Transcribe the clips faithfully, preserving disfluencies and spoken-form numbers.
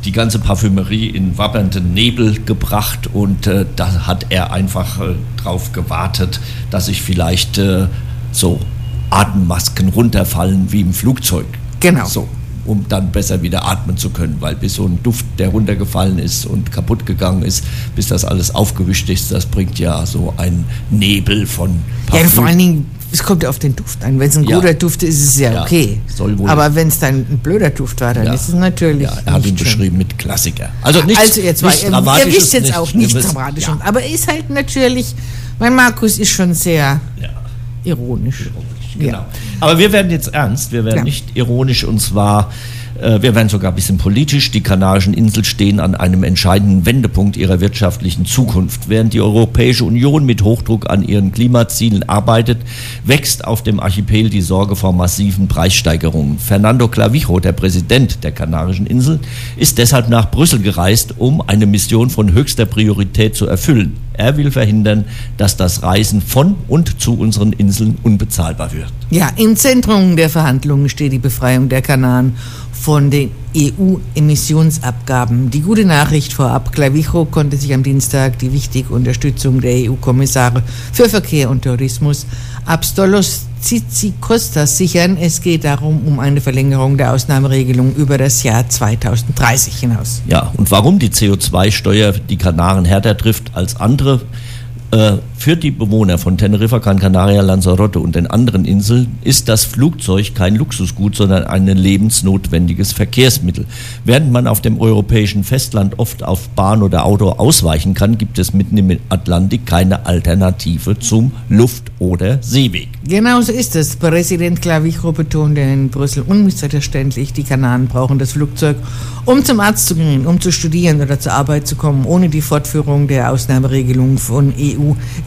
die ganze Parfümerie in wabbernden Nebel gebracht und äh, da hat er einfach äh, drauf gewartet, dass ich vielleicht äh, so Atemmasken runterfallen wie im Flugzeug. Genau. So, um dann besser wieder atmen zu können, weil bis so ein Duft, der runtergefallen ist und kaputt gegangen ist, bis das alles aufgewischt ist, das bringt ja so einen Nebel von Parfüm. Ja, vor allen Dingen, es kommt ja auf den Duft an. Wenn es ein ja. guter Duft ist, ist es ja, ja okay. Soll wohl. Aber wenn es dann ein blöder Duft war, dann ja. ist es natürlich ja, er hat ihn schön. beschrieben mit Klassiker. Also nichts, also jetzt nichts war, Dramatisches. Ihr wisst jetzt nicht auch nichts Schlimmes. Dramatisches. Ja. Aber er ist halt natürlich, mein Markus ist schon sehr ja. ironisch. Genau. Ja. Aber wir werden jetzt ernst, wir werden ja. nicht ironisch, und zwar, äh, wir werden sogar ein bisschen politisch. Die Kanarischen Inseln stehen an einem entscheidenden Wendepunkt ihrer wirtschaftlichen Zukunft. Während die Europäische Union mit Hochdruck an ihren Klimazielen arbeitet, wächst auf dem Archipel die Sorge vor massiven Preissteigerungen. Fernando Clavijo, der Präsident der Kanarischen Inseln, ist deshalb nach Brüssel gereist, um eine Mission von höchster Priorität zu erfüllen. Er will verhindern, dass das Reisen von und zu unseren Inseln unbezahlbar wird. Ja, im Zentrum der Verhandlungen steht die Befreiung der Kanaren von den E U-Emissionsabgaben. Die gute Nachricht vorab: Clavijo konnte sich am Dienstag die wichtige Unterstützung der E U-Kommissare für Verkehr und Tourismus Apostolos Tzitzikostas sichern. Es geht darum, um eine Verlängerung der Ausnahmeregelung über das Jahr zweitausenddreißig hinaus. Ja, und warum die C O zwei Steuer die Kanaren härter trifft als andere? Äh, für die Bewohner von Teneriffa, Gran Canaria, Lanzarote und den anderen Inseln ist das Flugzeug kein Luxusgut, sondern ein lebensnotwendiges Verkehrsmittel. Während man auf dem europäischen Festland oft auf Bahn oder Auto ausweichen kann, gibt es mitten im Atlantik keine Alternative zum Luft- oder Seeweg. Genau so ist es. Präsident Clavijo betonte in Brüssel unmissverständlich, die Kanaren brauchen das Flugzeug, um zum Arzt zu gehen, um zu studieren oder zur Arbeit zu kommen. Ohne die Fortführung der Ausnahmeregelung von E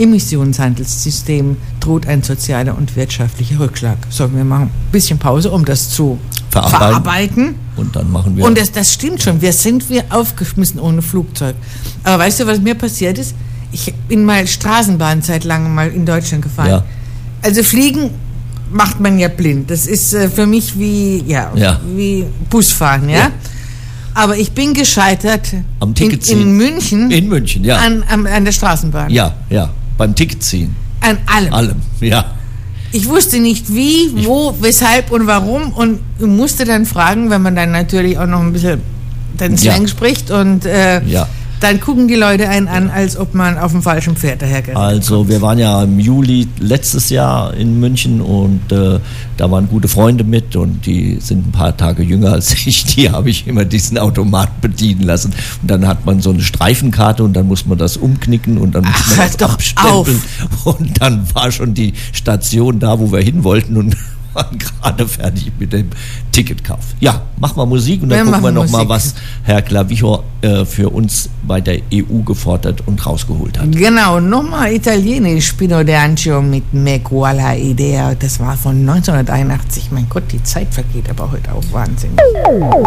U-Emissionshandelssystem droht ein sozialer und wirtschaftlicher Rückschlag. So, wir machen ein bisschen Pause, um das zu verarbeiten. verarbeiten. Und dann machen wir... Und das, das stimmt schon, wir sind wir aufgeschmissen ohne Flugzeug. Aber weißt du, was mir passiert ist? Ich bin mal Straßenbahn seit langem mal in Deutschland gefahren. Ja. Also fliegen macht man ja blind. Das ist äh, für mich wie, ja, ja. wie Busfahren, ja? ja. Aber ich bin gescheitert am Ticket in, in München, in München ja. an, an, an der Straßenbahn. Ja, ja, beim Ticket ziehen. An allem. Allem, ja. Ich wusste nicht wie, wo, weshalb und warum und musste dann fragen, wenn man dann natürlich auch noch ein bisschen den Slang ja. spricht und äh, ja. dann gucken die Leute einen an, als ob man auf dem falschen Pferd dahergeht. Also wir waren ja im Juli letztes Jahr in München und äh, da waren gute Freunde mit und die sind ein paar Tage jünger als ich. Die habe ich immer diesen Automat bedienen lassen. Und dann hat man so eine Streifenkarte und dann muss man das umknicken und dann muss Ach, man das doch abstempeln. Auf. Und dann war schon die Station da, wo wir hin wollten und waren gerade fertig mit dem Ticketkauf. Ja, machen wir Musik und dann wir gucken wir nochmal, was Herr Clavijo äh, für uns bei der E U gefordert und rausgeholt hat. Genau, nochmal italienisch, Pino d'Ancio mit Me Quala Idea. Das war von neunzehnhunderteinundachtzig. Mein Gott, die Zeit vergeht aber heute auch Wahnsinn.